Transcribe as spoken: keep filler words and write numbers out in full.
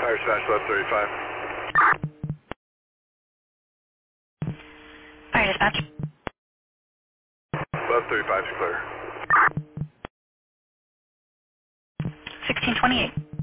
Fire smash left thirty-five. Fire dispatch. Left thirty-five is clear. sixteen twenty-eight.